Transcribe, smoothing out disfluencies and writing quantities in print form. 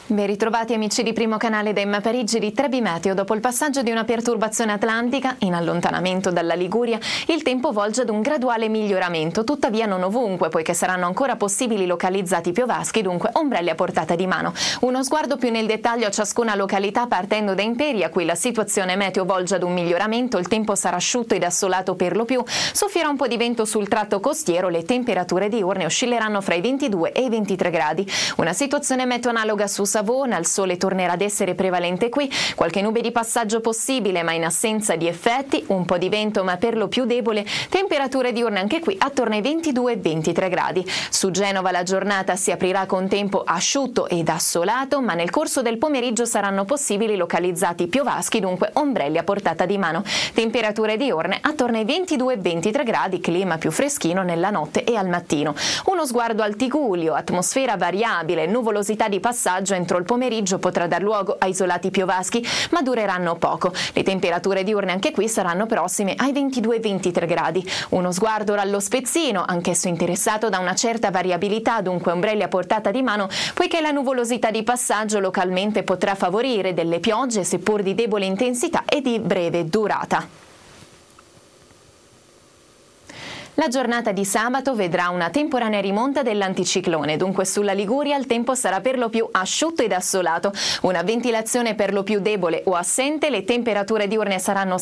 Ben ritrovati amici di Primo Canale da Emma Parigi di Trebi Meteo. Dopo il passaggio di una perturbazione atlantica in allontanamento dalla Liguria, il tempo volge ad un graduale miglioramento, tuttavia non ovunque, poiché saranno ancora possibili localizzati piovaschi, dunque ombrelli a portata di mano. Uno sguardo più nel dettaglio a ciascuna località partendo da Imperia, qui la situazione meteo volge ad un miglioramento, il tempo sarà asciutto ed assolato per lo più, soffierà un po' di vento sul tratto costiero, le temperature diurne oscilleranno fra i 22 e i 23 gradi. Una situazione meteo analoga su Savona, il sole tornerà ad essere prevalente qui, qualche nube di passaggio possibile ma in assenza di effetti, un po' di vento ma per lo più debole, temperature diurne anche qui attorno ai 22 e 23 gradi. Su Genova la giornata si aprirà con tempo asciutto ed assolato, ma nel corso del pomeriggio saranno possibili localizzati piovaschi, dunque ombrelli a portata di mano. Temperature diurne attorno ai 22 e 23 gradi, clima più freschino nella notte e al mattino. Uno sguardo al Tigullio, atmosfera variabile, nuvolosità di passaggio entro il pomeriggio potrà dar luogo a isolati piovaschi, ma dureranno poco. Le temperature diurne anche qui saranno prossime ai 22-23 gradi. Uno sguardo ora allo Spezzino, anch'esso interessato da una certa variabilità, dunque ombrelli a portata di mano, poiché la nuvolosità di passaggio localmente potrà favorire delle piogge, seppur di debole intensità e di breve durata. La giornata di sabato vedrà una temporanea rimonta dell'anticiclone, dunque sulla Liguria il tempo sarà per lo più asciutto ed assolato, una ventilazione per lo più debole o assente, le temperature diurne saranno